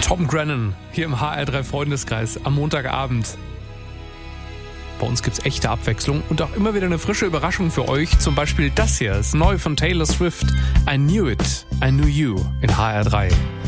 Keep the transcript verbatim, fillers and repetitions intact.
Tom Grennan hier im H R drei Freundeskreis am Montagabend. Bei uns gibt's echte Abwechslung und auch immer wieder eine frische Überraschung für euch. Zum Beispiel das hier ist neu von Taylor Swift. I Knew It, I Knew You in H R drei.